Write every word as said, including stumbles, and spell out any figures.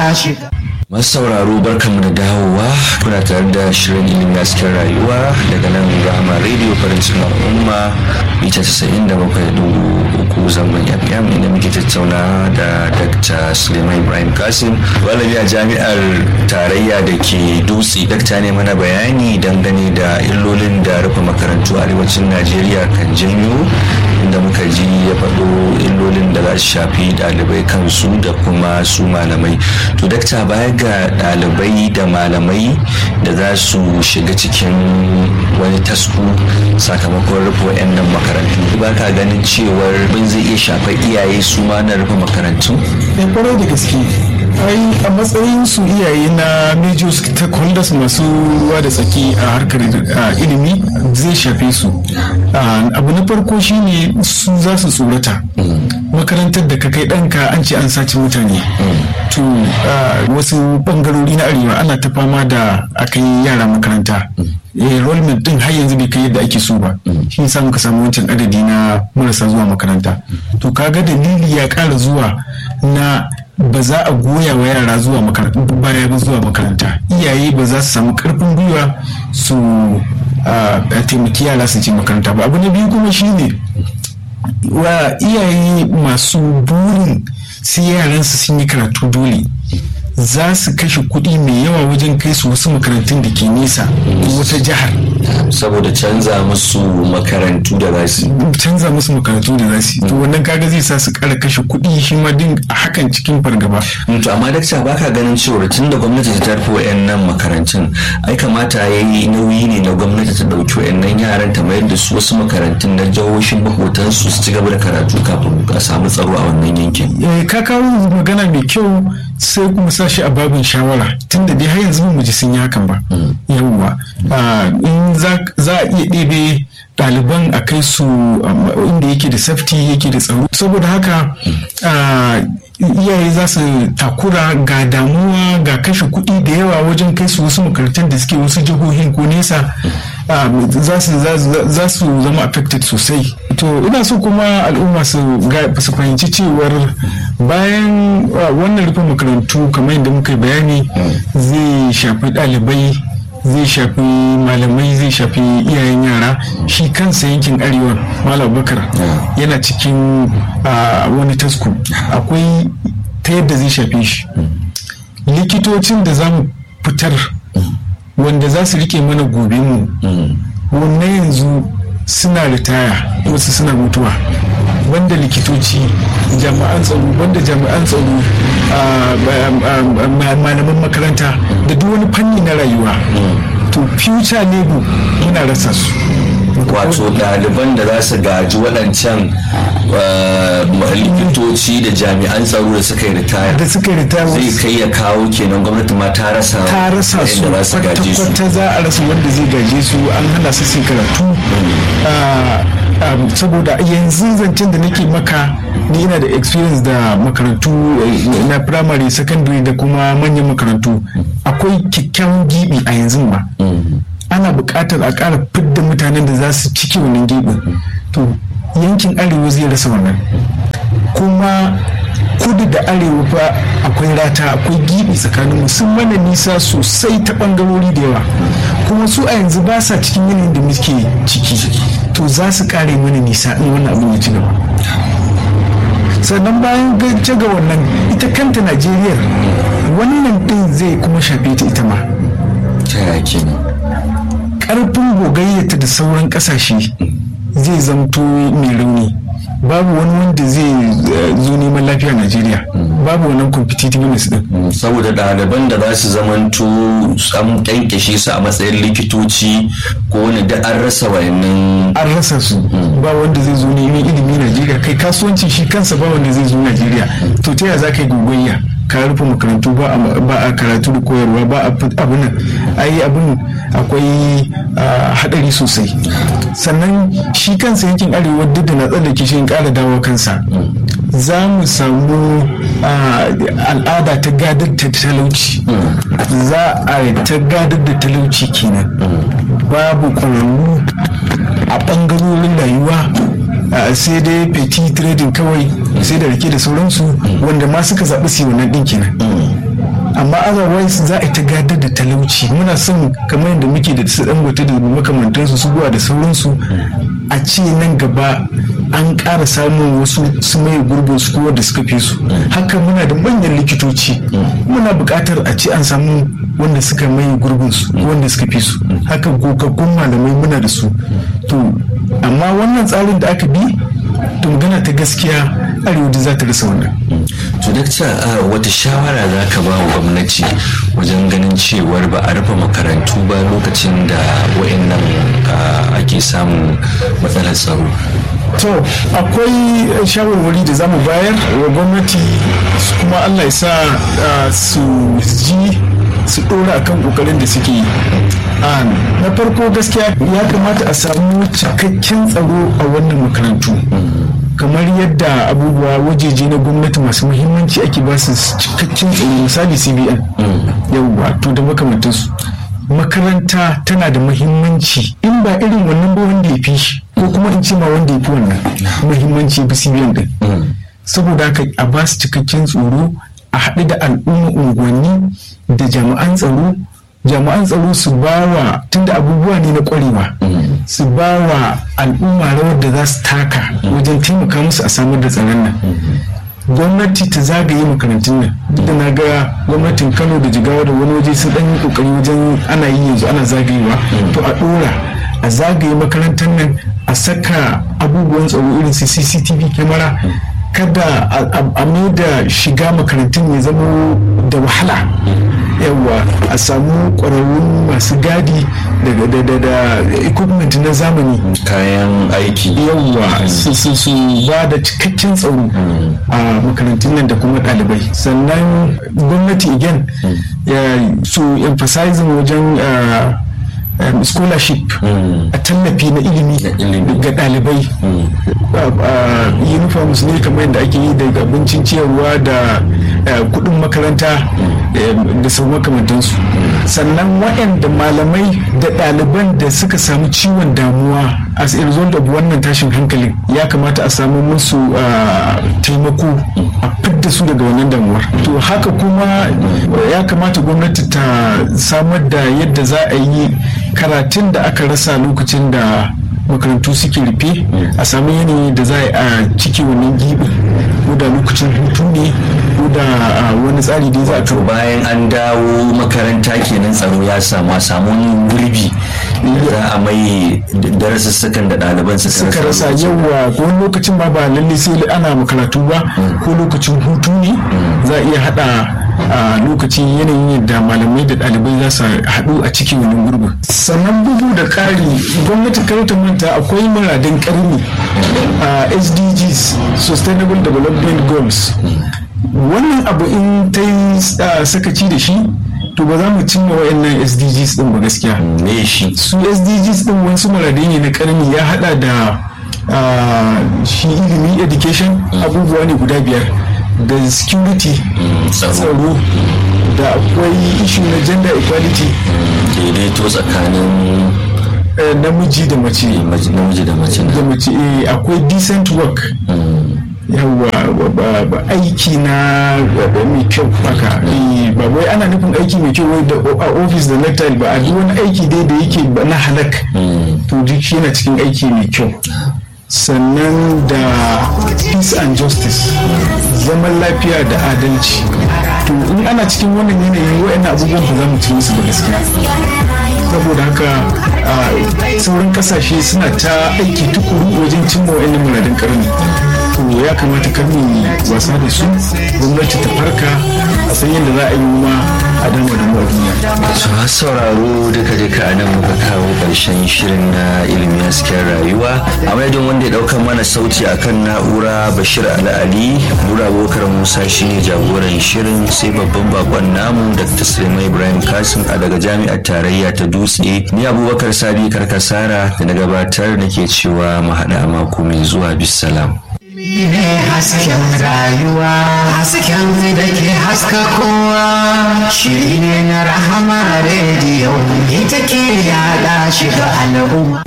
ta shiga. Masu sauraro barkanmu da dawowa kuna tare da shirin ilimin hasken rayuwa daga nan Rahama Radio farin cikin al'umma mita casa'in da bakwai da uku zangon F M inda muke tattauna da Dakta Suleiman Ibrahim Kasim malami a jami'ar tarayya da ke Dutse. Dakta ne mana bayani dangane da illolin da rufe makarantu a arewacin Najeriya kan janyo, inda muka ji ya faɗo illolin da za su shafi ɗalibai kansu da kuma su malamai. To Dakta, baya ga ɗalibai da malamai da za su shiga cikin wani tasku sakamakon rufe wayannan makarantu, ba ka ganin cewar bin zai iya shafar iyaye su ma na rufe makarantu? Eh, kwarai da gaske. ai a matsayin su iyaye na major stakeholders masu ruwa da tsaki a harkar ilimi zai shafe su. Abu na farko shine su za su tsorata. Makarantar da ka kai ɗanka an ce an sace mutane, to wasu bangarori na arewa ana ta fama da akai yara makaranta. Enrollment din har yanzu bai kai yadda ake so ba, shi yasa muka samu wancan adadi na marasa zuwa makaranta. To kaga dalili ya ƙara zuwa na ba za a goya wa yara zuwa makaranta baya ba zuwa makaranta, iyaye ba za su samu karfin gwiwa su taimaki yara su je makaranta ba. Abu na biyu kuma shine wa iyaye masu burin sai yaransu sun yi karatu dole za su kashe kuɗi mai yawa wajen kai su wasu makarantun da ke nesa ko wata jihar, saboda canza musu makarantu da za su canza musu makarantu da za su to wannan kaga zai sa su ƙara kashe kuɗi shi ma din a hakan cikin fargaba. To amma dakta, baka ganin cewa tun da gwamnati ta tarfi wayannan makarantun ai kamata yayi nauyi ne na gwamnati ta dauki wayannan yaran ta mayar da su wasu makarantun na jihohin makotan su su ci gaba da karatu kafin a samu tsaro a wannan yankin? Eh, ka kawo magana mai kyau, sai kuma sa shi a babin shawara tunda dai har yanzu mu ji sun yi hakan ba. Yawwa in za a iya ɗebe ɗaliban a kai su inda yake da safety yake da tsaro, saboda haka iyaye za su takura ga damuwa ga kashe kuɗi da yawa wajen kai su wasu makarantun da suke wasu jihohin ko nesa, za su zama affected sosai. To ina so kuma al'umma su fahimci cewar bayan wannan rufe makarantu kamar yadda muka bayani zai shafi ɗalibai, zai shafi malamai, zai shafi iyayen yara. Shi kansa yankin arewa Malam Bakar yana cikin wani tasku, akwai ta yadda zai shafe shi. Likitocin da za mu fitar wanda za su rike mana gobe mu wannan yanzu suna ritaya, wasu suna mutuwa, banda likitoci, jami'an tsaro, banda jami'an tsaro, malaman makaranta da duk wani fanni na rayuwa. To future labor muna rasa su. Wato ɗaliban da za su gaji waɗancan likitoci da jami'an tsaro da suka yi ritaya da suka yi ritaya zai kai ya kawo kenan gwamnati ma ta rasa ta rasa su kwata-kwata, za a rasa wanda zai gaje su, an hana su su karatu. Saboda yanzu zancen da nake maka ni ina da experience da makarantu na primary, secondary da kuma manyan makarantu. Akwai kyakkyawan gibi a yanzu ma, ana buƙatar a ƙara fidda mutanen da za su cike wannan gibin. To yankin arewa zai rasa wannan, kuma kudu da arewa fa akwai rata, akwai gibi tsakanin sun mana nisa sosai ta ɓangarori da yawa, kuma su a yanzu ba sa cikin yanayin da muke ciki, to za su ƙare mana nisa in wannan abin ya ci gaba. Sannan bayan gace ga wannan, ita kanta Najeriya wannan ɗin zai kuma shafe ta ita ma. Ƙarfin gogayyata da sauran ƙasashe zai zamto mai rauni. Babu wani wanda zai zo neman lafiya a Najeriya, babu wannan competitiveness din. Saboda ɗaliban da za su zamanto an kyankyashe su a matsayin likitoci ko wani da an rasa wayannan. An rasa su, ba wanda zai zo neman ilimi Najeriya, kai kasuwanci shi kansa ba wanda zai zo Najeriya. To ta yaya za ka yi gogayya? Ka rufe makarantu, ba a karatu da koyarwa, ba a abin nan, ai abin akwai hadari sosai. Sannan shi kansa yankin arewa duk da na tsallake shi in ƙara dawo kansa, za mu samu al'ada ta gadar da talauci, za a ta gadar da talauci kenan. Babu ƙwararru a ɓangarorin rayuwa, sai dai petit trading kawai, sai da rake da sauransu, wanda ma suka zaɓi su wannan ɗin kenan. amma otherwise za a yi ta gadar da talauci. Muna son kamar yadda muke da su Dangote da makamantansu su guwa da sauransu a ce nan gaba an ƙara samun wasu su mai gurbin su kowa da suka fi su. Haka muna da manyan likitoci, muna buƙatar a ce an samu wanda suka mai gurbin su wanda suka fi su. Haka gogaggun malamai muna da su. To amma wannan tsarin da aka bi, to magana ta gaskiya arewa da za ta rasa wannan. To dakta, wata shawara za ka ba wa gwamnati wajen ganin cewar ba a rufe makarantu ba lokacin da wa'annan ake samun matsalar tsaro? To akwai shawarwari da zamu bayar wa gwamnati, kuma Allah ya sa su ji su dora akan kokarin da suke yi. Na farko gaskiya ya kamata a samu cikakken tsaro a wannan makarantu, kamar yadda abubuwa wajeje na gwamnati masu muhimmanci ake ba su cikakken tsaro, misali C B N yauwa to da makamantansu. Makaranta tana da muhimmanci, in ba irin wannan ba wanda ya fi shi, ko kuma in ce ma wanda ya fi wannan muhimmanci fi C B N din. Saboda haka a ba su cikakken tsoro, a haɗu da al'umma unguwanni da jami'an tsaro jami'an tsaro su ba wa, tunda abubuwa ne na ƙwarewa, su ba wa al'umma rawar da za su taka wajen taimaka musu a samar da tsaron nan. Gwamnati ta zagaye makarantun nan, duk da na ga gwamnatin Kano da Jigawa da wani waje sun ɗan yi ƙoƙari wajen ana yi yanzu ana zagayewa, to a ɗora a zagaye makarantar nan, a saka abubuwan tsaro irin su C C T V kyamara, kada a mai da shiga makarantun ya zama da wahala. Yawwa a samu ƙwararrun masu gadi da equipment na zamani, kayan aiki, yawwa su su ba da cikakken tsaro a makarantun nan da kuma ɗalibai. Sannan gwamnati again su emphasizing wajen Um, scholarship mm. a tallafi na ilimi ga ɗalibai. mm. uh, uh, uniforms ne kamar yadda ake yi daga abincin ciyarwa da uh, kudin makaranta mm. um, da sau makamantansu. mm. Sannan waɗanda malamai da ɗaliban da suka samu ciwon damuwa as a result of wannan tashin hankalin, ya kamata a samu musu uh, taimako mm. a fidda su daga wannan damuwar. To haka kuma ya kamata gwamnati ta samar da yadda za a yi karatun da aka rasa lokacin da makarantu suke rufe, a samu yanayi da za a ciki wannan gibi, ko da lokacin hutu ne, ko da wani tsari da za a to bayan an dawo makaranta kenan tsaro ya samu a samu wani gurbi da za a mai darasussukan da ɗaliban suka rasa. Yawa ko wani lokacin ma ba lalle sai ana makaratu ba, ko lokacin hutu ne za a iya hada a lokacin yanayin yadda malamai da ɗalibai za su haɗu a cikin wani gurbin. Sannan bugu da ƙari, gwamnati kar ta manta akwai muradin ƙarni a S D Gs, Sustainable Development Goals. Wannan abu in ta yi sakaci da shi, to ba za mu cimma wayannan S D Gs din ba gaskiya. Me shi? Su S D Gs din wasu muradai ne na ƙarni, ya haɗa da shi ilimi, education, abubuwa ne guda biyar. Da security, tsaro, da akwai issue na gender equality, daidaito tsakanin namiji da mace namiji da mace da mace akwai decent work, yawa aiki na mai kyau haka. Ba wai ana nufin aiki mai kyau wai da a office da lectile ba, a duk wani aiki dai da yake na halak, to duk yana cikin aiki mai kyau. Sannan da peace and justice, zaman lafiya da adalci. To in ana cikin wannan yanayin wa'annan abubuwan ba za mu ci musu ba gaskiya. Saboda haka sauran kasashe suna ta aiki tukuru wajen cimma wa'annan muradin karni. To ya kamata karni wasa da su, gwamnati ta farka a san yadda za a yi ma a dama da mu a duniya. Su sauraro duka duka a nan muka kawo ƙarshen shirin na ilimi hasken rayuwa. A madadin wanda ya ɗaukar mana sauti akan na'ura Bashir Ali, Bura Bokar Musa shine jagoran shirin, sai babban bakon namu Dakta Sulaiman Ibrahim Kasim a daga Jami'ar Tarayya ta Dutse. Ni Abubakar Sadi Karkasara da na gabatar nake cewa mu haɗa a mako mai zuwa, bisalam. Hasken rayuwa, hasken da ke haska kowa, shi ne na Rahama rediyo, ita ke yada shi ga al'umma.